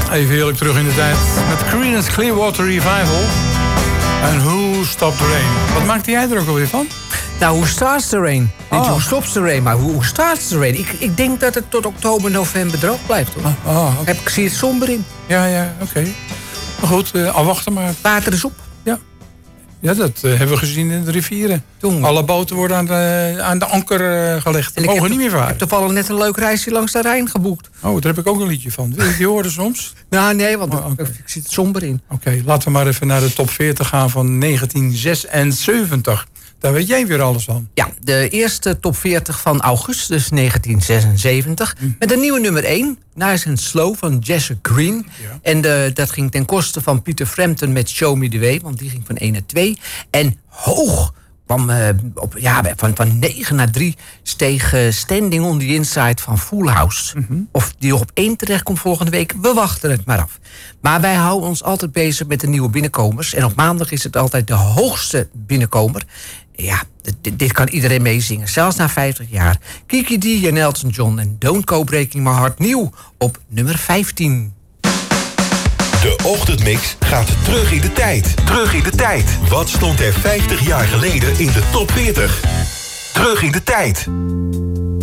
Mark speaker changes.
Speaker 1: Even heerlijk terug in de tijd met Creedence Clearwater Revival. En Who Stopped the Rain. Wat maakte jij er ook alweer van?
Speaker 2: Nou, Who Starts the Rain? Niet Who Stops the Rain, maar Who Starts the Rain? Ik denk dat het tot oktober, november droog blijft, hoor.
Speaker 1: Okay.
Speaker 2: Ik zie het somber in.
Speaker 1: Ja, oké. Maar goed, afwachten maar.
Speaker 2: Water is op.
Speaker 1: Ja, dat hebben we gezien in de rivieren. Alle boten worden aan de anker gelegd. En mogen niet meer varen.
Speaker 2: Ik heb toevallig net een leuk reisje langs de Rijn geboekt.
Speaker 1: Oh, daar heb ik ook een liedje van. Wil je die horen soms?
Speaker 2: Nou, nee, want ik zie het somber in.
Speaker 1: Oké, laten we maar even naar de top 40 gaan van 1976. Daar weet jij weer alles van.
Speaker 2: Ja, de eerste top 40 van augustus 1976. Met een nieuwe nummer 1. Nice and Slow van Jesse Green. Ja. En dat ging ten koste van Peter Frampton met Show Me The Way. Want die ging van 1 naar 2. En hoog kwam van 9 naar 3 steeg Standing on the Inside van Full House. Of die op 1 terecht komt volgende week, we wachten het maar af. Maar wij houden ons altijd bezig met de nieuwe binnenkomers. En op maandag is het altijd de hoogste binnenkomer. Ja, dit kan iedereen meezingen, zelfs na 50 jaar. Kiki D en Elton John en Don't Go Breaking My Heart nieuw op nummer 15.
Speaker 3: De ochtendmix gaat terug in de tijd. Terug in de tijd. Wat stond er 50 jaar geleden in de top 40? Terug in de tijd.